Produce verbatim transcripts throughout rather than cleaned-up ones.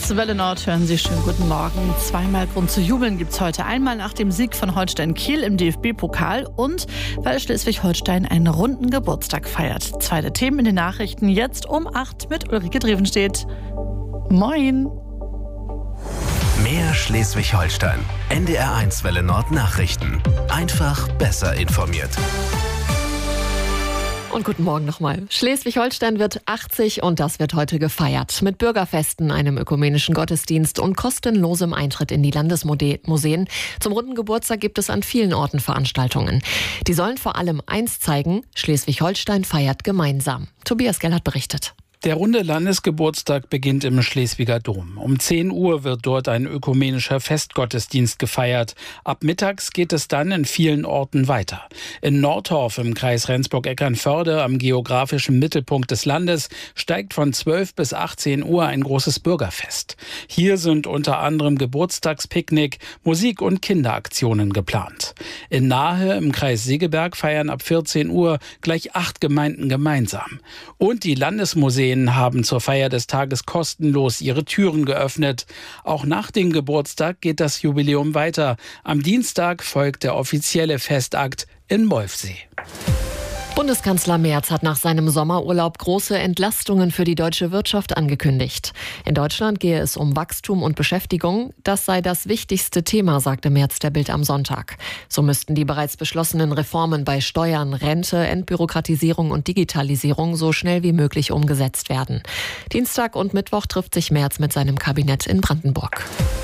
eins, Welle Nord, hören Sie schön guten Morgen. Zweimal Grund zu jubeln gibt's heute. Einmal nach dem Sieg von Holstein Kiel im D F B-Pokal und weil Schleswig-Holstein einen runden Geburtstag feiert. Zweite Themen in den Nachrichten jetzt um acht mit Ulrike Drevenstedt. Moin! Mehr Schleswig-Holstein. N D R eins Welle Nord Nachrichten. Einfach besser informiert. Und guten Morgen nochmal. Schleswig-Holstein wird achtzig und das wird heute gefeiert. Mit Bürgerfesten, einem ökumenischen Gottesdienst und kostenlosem Eintritt in die Landesmuseen. Zum runden Geburtstag gibt es an vielen Orten Veranstaltungen. Die sollen vor allem eins zeigen: Schleswig-Holstein feiert gemeinsam. Tobias Gellert berichtet. Der runde Landesgeburtstag beginnt im Schleswiger Dom. Um zehn Uhr wird dort ein ökumenischer Festgottesdienst gefeiert. Ab mittags geht es dann in vielen Orten weiter. In Nordhorf im Kreis Rendsburg-Eckernförde, am geografischen Mittelpunkt des Landes, steigt von zwölf bis achtzehn Uhr ein großes Bürgerfest. Hier sind unter anderem Geburtstagspicknick, Musik- und Kinderaktionen geplant. In Nahe im Kreis Segeberg feiern ab vierzehn Uhr gleich acht Gemeinden gemeinsam. Und die Landesmuseen haben zur Feier des Tages kostenlos ihre Türen geöffnet. Auch nach dem Geburtstag geht das Jubiläum weiter. Am Dienstag folgt der offizielle Festakt in Wolfsee. Bundeskanzler Merz hat nach seinem Sommerurlaub große Entlastungen für die deutsche Wirtschaft angekündigt. In Deutschland gehe es um Wachstum und Beschäftigung. Das sei das wichtigste Thema, sagte Merz der Bild am Sonntag. So müssten die bereits beschlossenen Reformen bei Steuern, Rente, Entbürokratisierung und Digitalisierung so schnell wie möglich umgesetzt werden. Dienstag und Mittwoch trifft sich Merz mit seinem Kabinett in Brandenburg.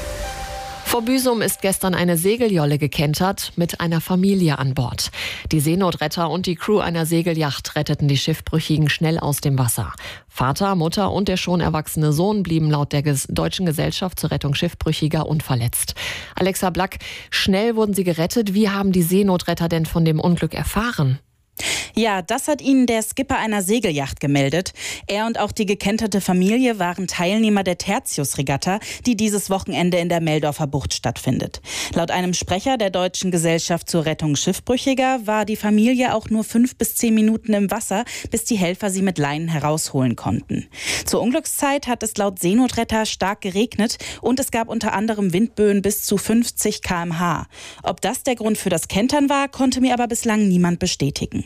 Vor Büsum ist gestern eine Segeljolle gekentert mit einer Familie an Bord. Die Seenotretter und die Crew einer Segelyacht retteten die Schiffbrüchigen schnell aus dem Wasser. Vater, Mutter und der schon erwachsene Sohn blieben laut der Deutschen Gesellschaft zur Rettung Schiffbrüchiger unverletzt. Alexa Black, schnell wurden sie gerettet. Wie haben die Seenotretter denn von dem Unglück erfahren? Ja, das hat ihnen der Skipper einer Segelyacht gemeldet. Er und auch die gekenterte Familie waren Teilnehmer der Tertius-Regatta, die dieses Wochenende in der Meldorfer Bucht stattfindet. Laut einem Sprecher der Deutschen Gesellschaft zur Rettung Schiffbrüchiger war die Familie auch nur fünf bis zehn Minuten im Wasser, bis die Helfer sie mit Leinen herausholen konnten. Zur Unglückszeit hat es laut Seenotretter stark geregnet und es gab unter anderem Windböen bis zu fünfzig Kilometer pro Stunde. Ob das der Grund für das Kentern war, konnte mir aber bislang niemand bestätigen.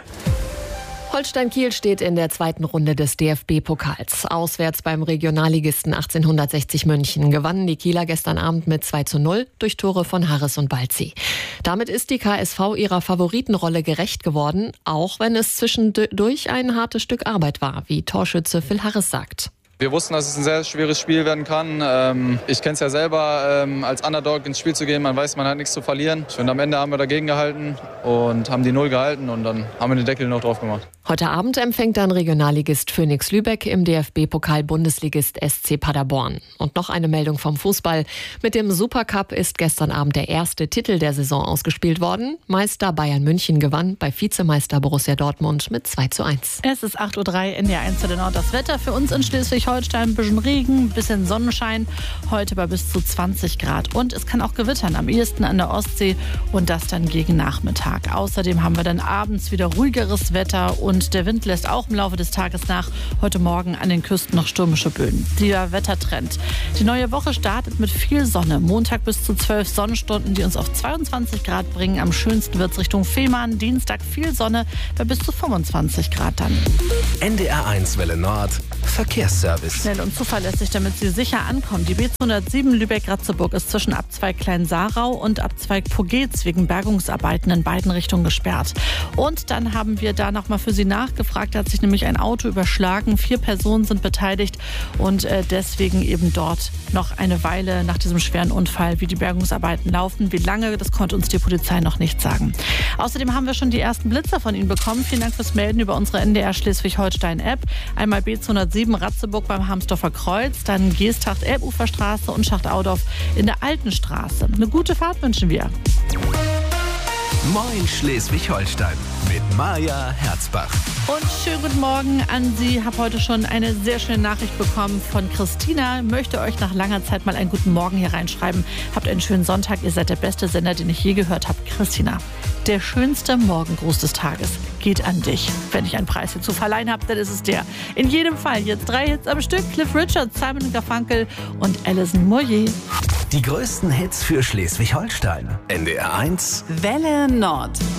Holstein Kiel steht in der zweiten Runde des D F B-Pokals. Auswärts beim Regionalligisten achtzehnhundertsechzig München gewannen die Kieler gestern Abend mit zwei zu null durch Tore von Harris und Balzi. Damit ist die K S V ihrer Favoritenrolle gerecht geworden, auch wenn es zwischendurch ein hartes Stück Arbeit war, wie Torschütze Phil Harris sagt. Wir wussten, dass es ein sehr schweres Spiel werden kann. Ich kenne es ja selber, als Underdog ins Spiel zu gehen. Man weiß, man hat nichts zu verlieren. Und am Ende haben wir dagegen gehalten und haben die Null gehalten und dann haben wir den Deckel noch drauf gemacht. Heute Abend empfängt dann Regionalligist Phoenix Lübeck im D F B-Pokal Bundesligist S C Paderborn. Und noch eine Meldung vom Fußball. Mit dem Supercup ist gestern Abend der erste Titel der Saison ausgespielt worden. Meister Bayern München gewann bei Vizemeister Borussia Dortmund mit zwei zu eins. Es ist acht Uhr drei, N D R eins Welle Nord. Das Wetter für uns in Schleswig-Holstein: ein bisschen Regen, ein bisschen Sonnenschein, heute bei bis zu zwanzig Grad. Und es kann auch gewittern, am ehesten an der Ostsee und das dann gegen Nachmittag. Außerdem haben wir dann abends wieder ruhigeres Wetter und der Wind lässt auch im Laufe des Tages nach. Heute Morgen an den Küsten noch stürmische Böen. Der Wettertrend. Die neue Woche startet mit viel Sonne. Montag bis zu zwölf Sonnenstunden, die uns auf zweiundzwanzig Grad bringen. Am schönsten wird es Richtung Fehmarn. Dienstag viel Sonne bei bis zu fünfundzwanzig Grad dann. N D R eins Welle Nord Verkehrsservice. Schnell und zuverlässig, damit Sie sicher ankommen. Die B zweihundertsieben Lübeck-Ratzeburg ist zwischen Abzweig Klein-Sarau und Abzweig Pogetz wegen Bergungsarbeiten in beiden Richtungen gesperrt. Und dann haben wir da nochmal für Sie nachgefragt. Da hat sich nämlich ein Auto überschlagen. Vier Personen sind beteiligt und äh, deswegen eben dort noch eine Weile nach diesem schweren Unfall, wie die Bergungsarbeiten laufen. Wie lange, das konnte uns die Polizei noch nicht sagen. Außerdem haben wir schon die ersten Blitzer von Ihnen bekommen. Vielen Dank fürs Melden über unsere N D R Schleswig-Holstein-App. Einmal B zweihundertsieben Ratzeburg beim Harmsdorfer Kreuz, dann Geesthacht Elbuferstraße und Schacht-Audorf in der Altenstraße. Eine gute Fahrt wünschen wir. Moin Schleswig-Holstein mit Maja Herzbach. Und schönen guten Morgen an Sie. Ich habe heute schon eine sehr schöne Nachricht bekommen von Christina. Möchte euch nach langer Zeit mal einen guten Morgen hier reinschreiben. Habt einen schönen Sonntag. Ihr seid der beste Sender, den ich je gehört habe. Christina. Der schönste Morgengruß des Tages geht an dich. Wenn ich einen Preis hier zu verleihen habe, dann ist es der. In jedem Fall jetzt drei Hits am Stück. Cliff Richard, Simon Garfunkel und Alison Moyer. Die größten Hits für Schleswig-Holstein. N D R eins Welle Nord.